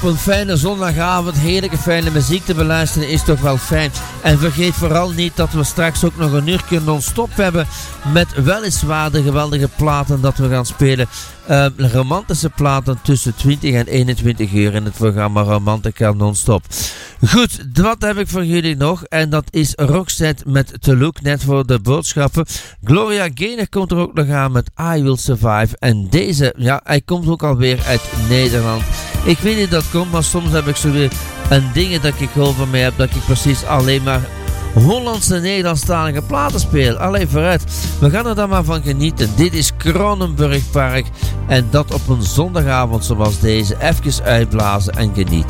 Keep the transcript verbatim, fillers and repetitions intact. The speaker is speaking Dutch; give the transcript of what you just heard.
Op een fijne zondagavond heerlijke fijne muziek te beluisteren is toch wel fijn. En vergeet vooral niet dat we straks ook nog een uurtje non-stop hebben met weliswaar de geweldige platen dat we gaan spelen. Uh, romantische platen tussen twintig en eenentwintig uur in het programma Romantica non-stop. Goed, wat heb ik voor jullie nog? En dat is Roxette met The Look, net voor de boodschappen. Gloria Gaynor komt er ook nog aan met I Will Survive. En deze, ja, hij komt ook alweer uit Nederland. Ik weet niet dat komt, maar soms heb ik zo weer een dingen dat ik over mij heb, dat ik precies alleen maar Hollandse Nederlandstalige platen speel. Allee, vooruit. We gaan er dan maar van genieten. Dit is Kronenburg Park. En dat op een zondagavond zoals deze. Even uitblazen en genieten.